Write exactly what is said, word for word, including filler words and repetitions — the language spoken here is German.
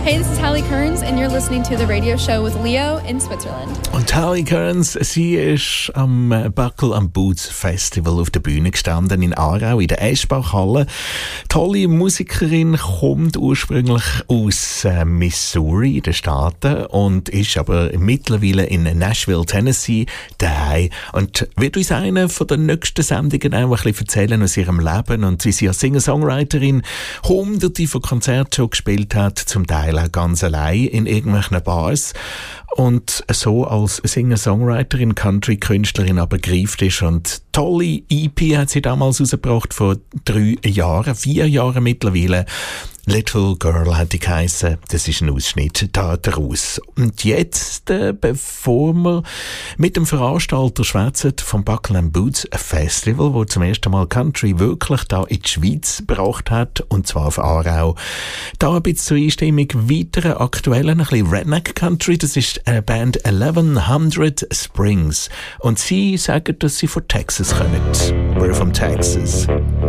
Hey, this is Hallie Kearns and you're listening to The Radio Show with Leo in Switzerland. Und Hallie Kearns, sie ist am Buckle and Boots Festival auf der Bühne gestanden in Aarau in der Eschbachhalle. Tolle Musikerin, kommt ursprünglich aus äh, Missouri in den Staaten und ist aber mittlerweile in Nashville, Tennessee daheim und wird uns eine von den nächsten Sendungen auch ein bisschen erzählen aus ihrem Leben und wie sie als Singer-Songwriterin hunderte von Konzerten schon gespielt hat, zum Teil auch ganz allein in irgendwelchen Bars und so als Singer-Songwriterin, Country-Künstlerin aber greift ist und tolle E P hat sie damals rausgebracht, vor drei Jahren, vier Jahren mittlerweile. Little Girl hat die geheissen. Das ist ein Ausschnitt da daraus. Und jetzt, äh, bevor wir mit dem Veranstalter schwätzen vom Buckle and Boots Festival, wo zum ersten Mal Country wirklich da in die Schweiz gebracht hat, und zwar auf Aarau. Da ein bisschen zur Einstimmung weiteren aktuellen, ein bisschen Redneck Country. Das ist eine Band eleven hundred Springs. Und sie sagen, dass sie von Texas kommen. We're from Texas.